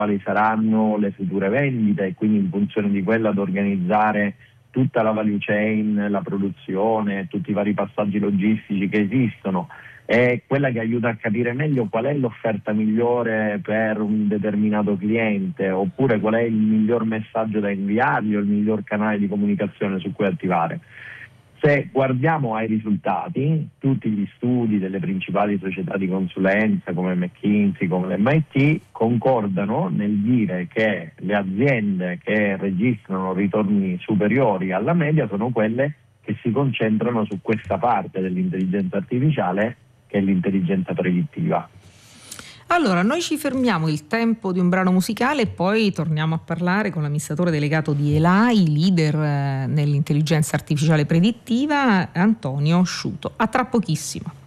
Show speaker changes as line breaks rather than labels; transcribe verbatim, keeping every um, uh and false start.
quali saranno le future vendite e quindi in funzione di quello ad organizzare tutta la value chain, la produzione, tutti i vari passaggi logistici che esistono. È quella che aiuta a capire meglio qual è l'offerta migliore per un determinato cliente, oppure qual è il miglior messaggio da inviargli o il miglior canale di comunicazione su cui attivare. Se guardiamo ai risultati, tutti gli studi delle principali società di consulenza come McKinsey, come l'M I T, concordano nel dire che le aziende che registrano ritorni superiori alla media sono quelle che si concentrano su questa parte dell'intelligenza artificiale, che è l'intelligenza predittiva.
Allora, noi ci fermiamo il tempo di un brano musicale e poi torniamo a parlare con l'amministratore delegato di Elai, leader eh, nell'intelligenza artificiale predittiva, Antonio Sciuto. A tra pochissimo.